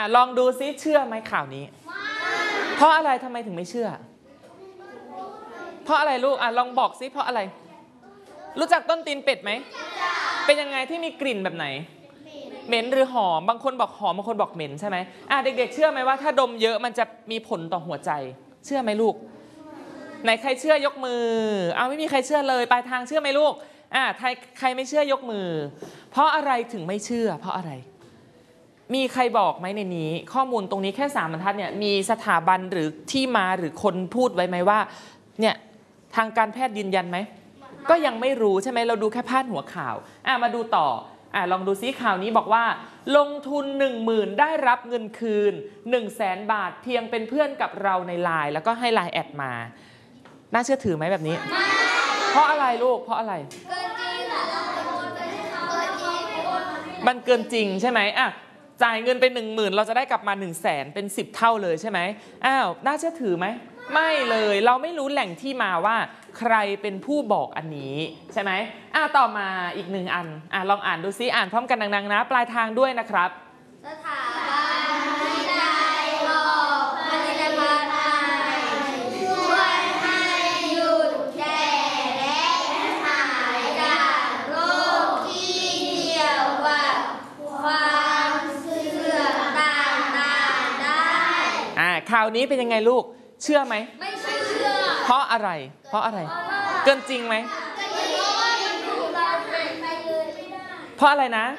ลองดูซิเชื่อไหมข่าวนี้เพราะอะไรทำไมถึงไม่เชื่อเพราะอะไรลูกลองบอกซิเพราะอะไรรู้จักต้นตีนเป็ดไหมเป็นยังไงที่มีกลิ่นแบบไหนเหม็นหรือหอมบางคนบอกหอมบางคนบอกเหม็นใช่ไหมเด็กๆเชื่อไหมว่าถ้าดมเยอะมันจะมีผลต่อหัวใจเชื่อไหมลูกไหนใครเชื่อยกมือไม่มีใครเชื่อเลยปลายทางเชื่อไหมลูกใครไม่เชื่อยกมือเพราะอะไรถึงไม่เชื่อเพราะอะไรมีใครบอกไหมในนี้ข้อมูลตรงนี้แค่3 บรรทัดเนี่ยมีสถาบันหรือที่มาหรือคนพูดไว้ไหมว่าเนี่ยทางการแพทย์ยืนยันไหมก็ยังไม่รู้ใช่ไหมเราดูแค่พาดหัวข่าวมาดูต่อลองดูซิข่าวนี้บอกว่าลงทุน 10,000 ได้รับเงินคืน 100,000 บาทเพียงเป็นเพื่อนกับเราในไลน์แล้วก็ให้ไลน์แอดมาน่าเชื่อถือไหมแบบนี้เพราะอะไรลูกเพราะอะไรมันเกินจริงใช่ไหมจ่ายเงินไป 10,000 เราจะได้กลับมา 100,000 เป็น10 เท่าเลยใช่ไหมน่าเชื่อถือไหมไม่เลยเราไม่รู้แหล่งที่มาว่าใครเป็นผู้บอกอันนี้ใช่ไหมต่อมาอีก1 อันลองอ่านดูซิอ่านพร้อมกันดังๆนะปลายทางด้วยนะครับสถาบันวิจัยบอกผลิตภัณฑ์ไทยช่วยให้หยุดแก่และหายจากโรคที่เกี่ยวกับความเสื่อมต่างๆได้ข่าวนี้เป็นยังไงลูกเชื่อไหมไม่เชื่อเพราะอะไรเกินจริงไหมเพราะอะไรนะ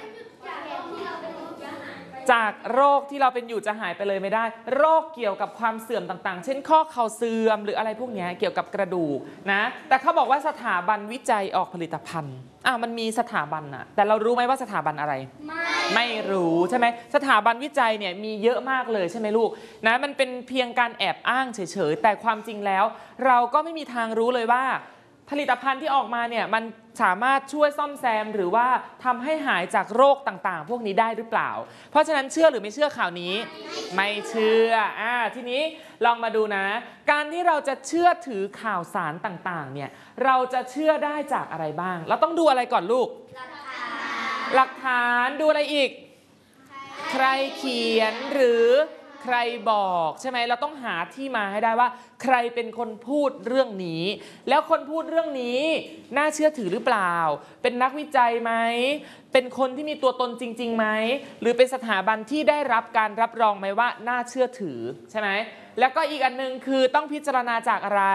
จากโรคที่เราเป็นอยู่จะหายไปเลยไม่ได้โรคเกี่ยวกับความเสื่อมต่างๆเช่นข้อเข่าเสื่อมหรืออะไรพวกนี้เกี่ยวกับกระดูกนะแต่เขาบอกว่าสถาบันวิจัยออกผลิตภัณฑ์มันมีสถาบันแต่เรารู้ไหมว่าสถาบันอะไรไม่รู้ใช่ไหมสถาบันวิจัยเนี่ยมีเยอะมากเลยใช่ไหมลูกนะมันเป็นเพียงการแอบอ้างเฉยๆแต่ความจริงแล้วเราก็ไม่มีทางรู้เลยว่าผลิตภัณฑ์ที่ออกมาเนี่ยมันสามารถช่วยซ่อมแซมหรือว่าทำให้หายจากโรคต่างๆพวกนี้ได้หรือเปล่าเพราะฉะนั้นเชื่อหรือไม่เชื่อข่าวนี้ไม่เชื่อทีนี้ลองมาดูนะการที่เราจะเชื่อถือข่าวสารต่างๆเนี่ยเราจะเชื่อได้จากอะไรบ้างเราต้องดูอะไรก่อนลูกหลักฐานดูอะไรอีกใครเขียนหรือใครบอกใช่ไหมเราต้องหาที่มาให้ได้ว่าใครเป็นคนพูดเรื่องนี้แล้วคนพูดเรื่องนี้น่าเชื่อถือหรือเปล่าเป็นนักวิจัยไหมเป็นคนที่มีตัวตนจริงๆไหมหรือเป็นสถาบันที่ได้รับการรับรองไหมว่าน่าเชื่อถือใช่ไหมแล้วก็อีกอันนึงคือต้องพิจารณาจากอะไร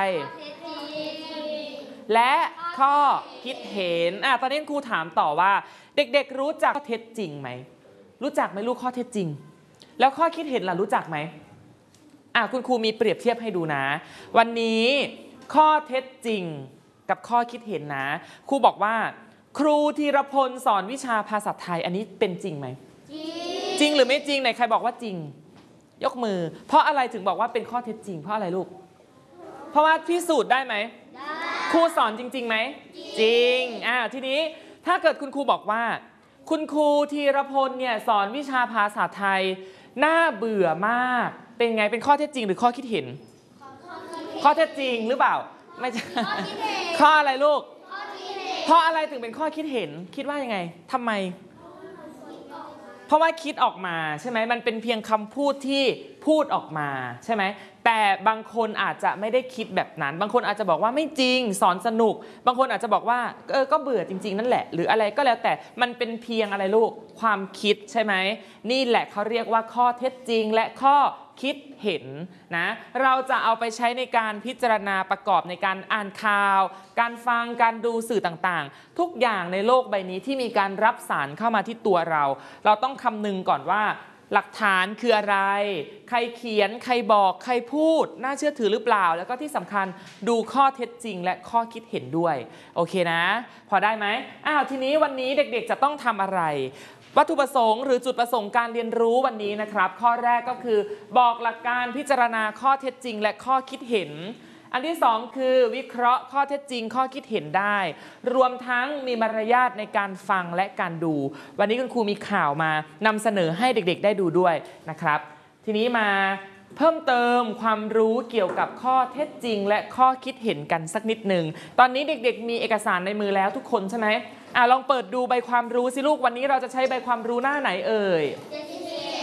และข้อคิดเห็นตอนนี้ครูถามต่อว่าเด็กๆรู้จักข้อเท็จจริงไหมรู้จักไหมลูกข้อเท็จจริงแล้วข้อคิดเห็นล่ะรู้จักไหมคุณครูมีเปรียบเทียบให้ดูนะวันนี้ข้อเท็จจริงกับข้อคิดเห็นนะครูบอกว่าครูธีรพลสอนวิชาภาษาไทยอันนี้เป็นจริงไหมจริงหรือไม่จริงไหนใครบอกว่าจริงยกมือเพราะอะไรถึงบอกว่าเป็นข้อเท็จจริงเพราะอะไรลูกเพราะว่าพิสูจน์ได้ไหมครูสอนจริงๆไหมจริงทีนี้ถ้าเกิดคุณครูบอกว่าคุณครูธีรพลเนี่ยสอนวิชาภาษาไทยน่าเบื่อมากเป็นไงเป็นข้อเท็จจริงหรือข้อคิดเห็นข้อเท็จจริงหรือเปล่าไม่ใช่ข้ออะไรลูกเพราะอะไรถึงเป็นข้อคิดเห็นคิดว่ายังไงทำไมเพราะว่าคิดออกมาใช่ไหมมันเป็นเพียงคำพูดที่พูดออกมาใช่ไหมแต่บางคนอาจจะไม่ได้คิดแบบนั้นบางคนอาจจะบอกว่าไม่จริงสอนสนุกบางคนอาจจะบอกว่าก็เบื่อจริงๆนั่นแหละหรืออะไรก็แล้วแต่มันเป็นเพียงอะไรลูกความคิดใช่ไหมนี่แหละเขาเรียกว่าข้อเท็จจริงและข้อคิดเห็นนะเราจะเอาไปใช้ในการพิจารณาประกอบในการอ่านข่าวการฟังการดูสื่อต่างๆทุกอย่างในโลกใบนี้ที่มีการรับสารเข้ามาที่ตัวเราต้องคำนึงก่อนว่าหลักฐานคืออะไรใครเขียนใครบอกใครพูดน่าเชื่อถือหรือเปล่าแล้วก็ที่สำคัญดูข้อเท็จจริงและข้อคิดเห็นด้วยโอเคนะพอได้ไหมทีนี้วันนี้เด็กๆจะต้องทำอะไรวัตถุประสงค์หรือจุดประสงค์การเรียนรู้วันนี้นะครับข้อแรกก็คือบอกหลักการพิจารณาข้อเท็จจริงและข้อคิดเห็นอันที่2คือวิเคราะห์ข้อเท็จจริงข้อคิดเห็นได้รวมทั้งมีมารยาทในการฟังและการดูวันนี้คุณครูมีข่าวมานำเสนอให้เด็กๆได้ดูด้วยนะครับทีนี้มาเพิ่มเติมความรู้เกี่ยวกับข้อเท็จจริงและข้อคิดเห็นกันสักนิดหนึ่งตอนนี้เด็กๆมีเอกสารในมือแล้วทุกคนใช่ไหมลองเปิดดูใบความรู้สิลูกวันนี้เราจะใช้ใบความรู้หน้าไหนเอ่ย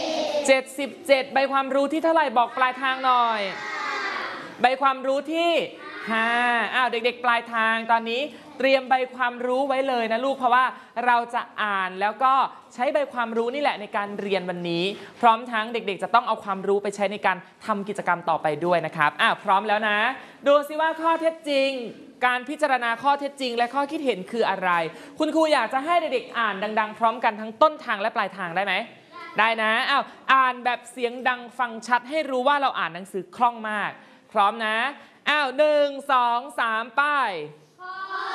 77ใบความรู้ที่เท่าไหร่บอกปลายทางหน่อยใบความรู้ที่5เด็กๆปลายทางตอนนี้เตรียมใบความรู้ไว้เลยนะลูกเพราะว่าเราจะอ่านแล้วก็ใช้ใบความรู้นี่แหละในการเรียนวันนี้พร้อมทั้งเด็กๆจะต้องเอาความรู้ไปใช้ในการทำกิจกรรมต่อไปด้วยนะครับพร้อมแล้วนะดูซิว่าข้อเท็จจริงการพิจารณาข้อเท็จจริงและข้อคิดเห็นคืออะไรคุณครูอยากจะให้เด็กๆอ่านดังๆพร้อมกันทั้งต้นทางและปลายทางได้ไหมได้นะอ่านแบบเสียงดังฟังชัดให้รู้ว่าเราอ่านหนังสือคล่องมากพร้อมนะ1 2 3ป้าย